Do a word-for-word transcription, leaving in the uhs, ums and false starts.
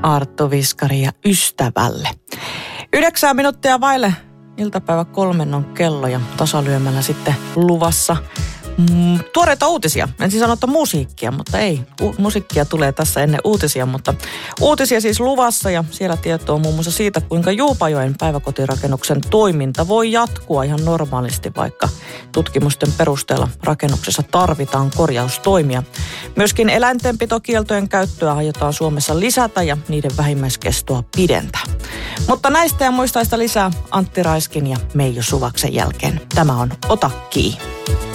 Arttu Viskari ja Ystävälle. Yhdeksää minuuttia vaille iltapäivä kolmen on kello ja tasalyömällä sitten luvassa mm, tuoreita uutisia. En siis sano, että musiikkia, mutta ei. U- musiikkia tulee tässä ennen uutisia, mutta uutisia siis luvassa ja siellä tietoa muun muassa siitä, kuinka Juupajoen päiväkotirakennuksen toiminta voi jatkua ihan normaalisti, vaikka tutkimusten perusteella rakennuksessa tarvitaan korjaustoimia. Myöskin eläintenpitokieltojen käyttöä aiotaan Suomessa lisätä ja niiden vähimmäiskestoa pidentää. Mutta näistä ja muistaista lisää Antti Raiskin ja Meiju Suvaksen jälkeen. Tämä on Ota kiinni.